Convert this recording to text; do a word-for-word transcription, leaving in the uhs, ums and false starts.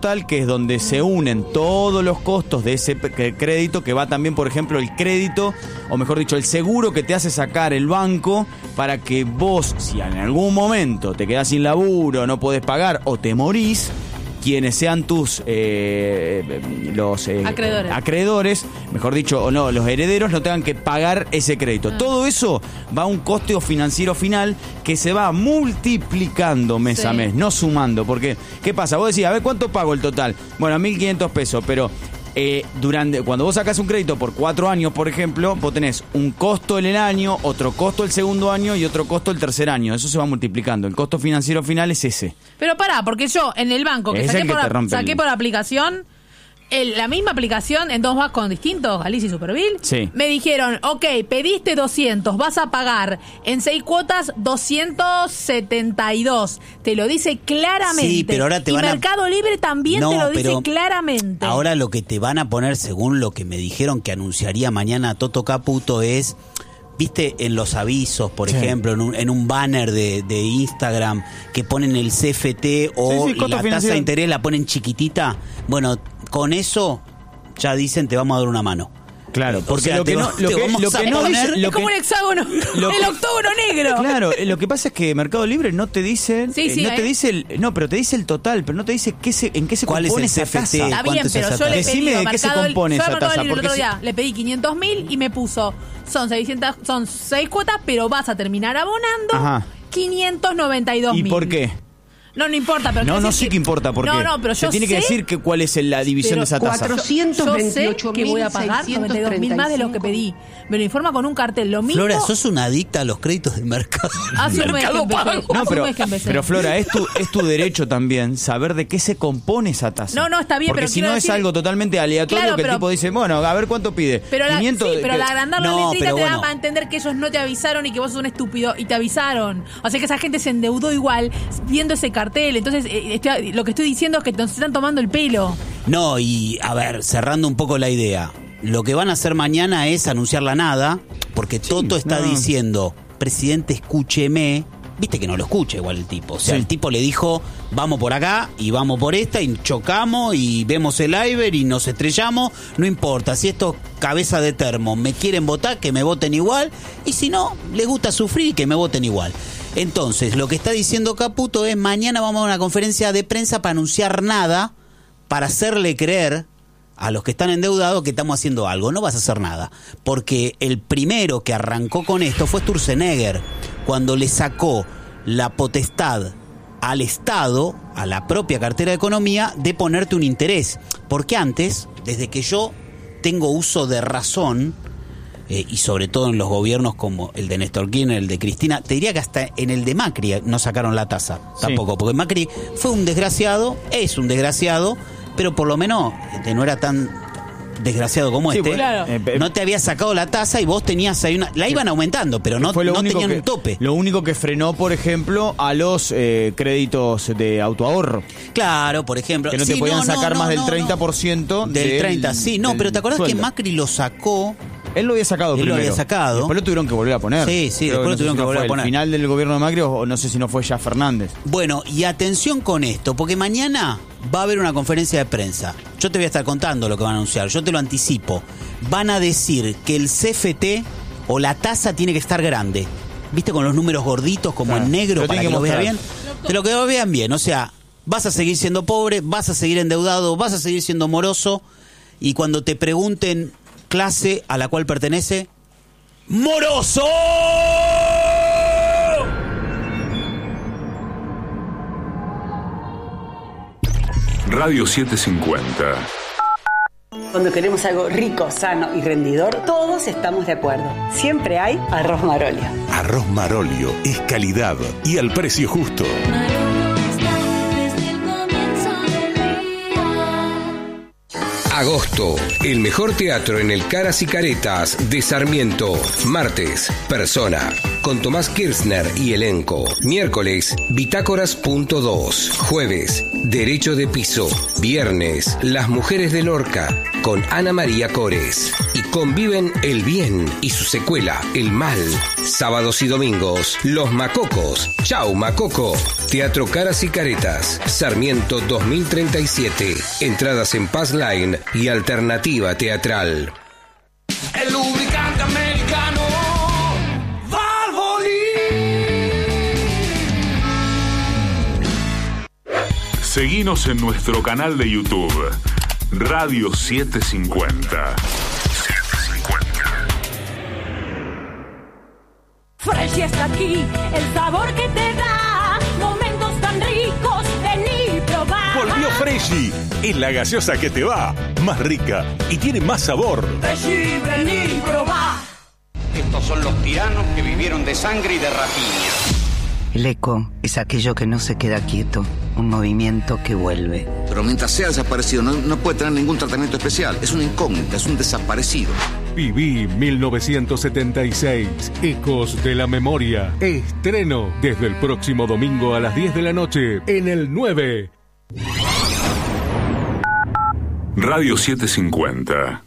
total, que es donde se unen todos los costos de ese crédito, que va también, por ejemplo, el crédito, o mejor dicho, el seguro que te hace sacar el banco para que vos, si en algún momento te quedás sin laburo, no podés pagar o te morís, quienes sean tus eh, los eh, acreedores. acreedores, mejor dicho, o no, los herederos no tengan que pagar ese crédito. Ah. Todo eso va a un costo financiero final que se va multiplicando mes sí. a mes, no sumando. Porque, ¿qué pasa? Vos decís, a ver, ¿cuánto pago el total? Bueno, mil quinientos pesos, pero... Eh, durante cuando vos sacás un crédito por cuatro años, por ejemplo, vos tenés un costo en el año, otro costo el segundo año y otro costo el tercer año. Eso se va multiplicando. El costo financiero final es ese. Pero pará, porque yo en el banco que es saqué, el que por, te rompe saqué el... por aplicación, el, la misma aplicación en dos bancos distintos, Galicia y Superville, sí. me dijeron, ok, pediste doscientos, vas a pagar en seis cuotas doscientos setenta y dos. Te lo dice claramente. Sí, pero ahora te y van Mercado a... Libre también no, te lo dice pero claramente. Ahora lo que te van a poner, según lo que me dijeron que anunciaría mañana Toto Caputo, es... ¿Viste en los avisos, por sí. ejemplo, en un, en un banner de, de Instagram que ponen el C F T o sí, sí, la tasa de interés la ponen chiquitita? Bueno, con eso ya dicen te vamos a dar una mano. Claro, porque o sea, lo, que no, lo que, lo que no dice, es lo como que, un hexágono, lo que, el octógono negro. Claro, lo que pasa es que Mercado Libre no te dice, sí, sí, eh, no ¿eh? te dice el, no, pero te dice el total, pero no te dice qué se, en qué se compone esa tasa. Está bien, pero yo le pedí a qué se compone esa tasa. El otro día le pedí quinientos mil y me puso, son seiscientas, son seis cuotas, pero vas a terminar abonando Ajá. quinientos noventa y dos mil. ¿Y por qué? No, no importa, pero no, no sé que, qué importa, porque no, no, pero yo se tiene sé, que decir que cuál es la división de esa tasa. cuatrocientos veintiocho mil, yo sé que voy a pagar noventa y dos mil más de lo que pedí. Me lo informa con un cartel. Lo mismo. Flora, sos una adicta a los créditos del mercado. Hace un mes que empecé. No, pero, pero Flora, es tu, es tu derecho también saber de qué se compone esa tasa. No, no, está bien, porque pero si no decir, es algo totalmente aleatorio claro, que pero, el tipo dice, bueno, a ver cuánto pide. Pero la, quinientos, sí, pero que, la agrandar la no, letrita te bueno. da para entender que ellos no te avisaron y que vos sos un estúpido y te avisaron. O sea que esa gente se endeudó igual viendo ese cartel. Entonces, eh, estoy, lo que estoy diciendo es que nos están tomando el pelo. No, y a ver, cerrando un poco la idea. Lo que van a hacer mañana es anunciar la nada, porque sí, Toto está no. diciendo, presidente, escúcheme. Viste que no lo escucha igual el tipo. O sea, sí. el tipo le dijo, vamos por acá y vamos por esta y chocamos y vemos el Iber y nos estrellamos. No importa, si estos cabeza de termo me quieren votar, que me voten igual. Y si no, les gusta sufrir, que me voten igual. Entonces, lo que está diciendo Caputo es, mañana vamos a una conferencia de prensa para anunciar nada, para hacerle creer a los que están endeudados que estamos haciendo algo. No vas a hacer nada, porque el primero que arrancó con esto fue Sturzenegger, cuando le sacó la potestad al Estado, a la propia cartera de Economía, de ponerte un interés. Porque antes, desde que yo tengo uso de razón, eh, y sobre todo en los gobiernos como el de Néstor Kirchner, el de Cristina, te diría que hasta en el de Macri no sacaron la tasa, sí. tampoco, porque Macri fue un desgraciado, es un desgraciado, pero por lo menos no era tan desgraciado como sí, este, claro. no te había sacado la tasa y vos tenías ahí una... La iban aumentando, pero no, no tenían que, un tope. Lo único que frenó, por ejemplo, a los eh, créditos de autoahorro. Claro, por ejemplo. Que no sí, te podían no, sacar no, más no, del no, treinta por ciento. Del, del treinta, sí. No, pero ¿te acordás sueldo. que Macri lo sacó? Él lo había sacado Él primero. lo había sacado. Después lo tuvieron que volver a poner. Sí, sí, Creo después lo tuvieron no que volver a poner. a poner. Al final del gobierno de Macri, o no sé si no fue ya Fernández. Bueno, y atención con esto, porque mañana va a haber una conferencia de prensa. Yo te voy a estar contando lo que van a anunciar, yo te lo anticipo. Van a decir que el C F T o la tasa tiene que estar grande. ¿Viste? Con los números gorditos, como claro. en negro, lo para que, que lo veas bien. Te lo que lo vean bien, o sea, vas a seguir siendo pobre, vas a seguir endeudado, vas a seguir siendo moroso, y cuando te pregunten clase a la cual pertenece, ¡moroso! Radio setecientos cincuenta. Cuando queremos algo rico, sano y rendidor, todos estamos de acuerdo. Siempre hay Arroz Marolio. Arroz Marolio es calidad y al precio justo. Agosto, el mejor teatro en el Caras y Caretas de Sarmiento. Martes, Persona, con Tomás Kirchner y elenco. Miércoles, Bitácoras punto dos. Jueves, Derecho de Piso. Viernes, Las Mujeres de Lorca, con Ana María Cores. y conviven el bien y su secuela, el mal. Sábados y domingos, Los Macocos. Chau, Macoco. Teatro Caras y Caretas, Sarmiento dos mil treinta y siete. Entradas en Pass Line y Alternativa Teatral. El lubricante americano Seguinos en nuestro canal de YouTube, Radio setecientos cincuenta. Fresh está aquí, el sabor que te da momentos tan ricos, vení probar. Volvió Freshy, es la gaseosa que te va, más rica y tiene más sabor. Freshy, vení probar. Estos son los tiranos que vivieron de sangre y de rapiña. El eco es aquello que no se queda quieto, un movimiento que vuelve. Pero mientras sea desaparecido no, no puede tener ningún tratamiento especial, es una incógnita, es un desaparecido. Viví mil novecientos setenta y seis, Ecos de la Memoria, estreno desde el próximo domingo a las diez de la noche en el nueve. Radio setecientos cincuenta.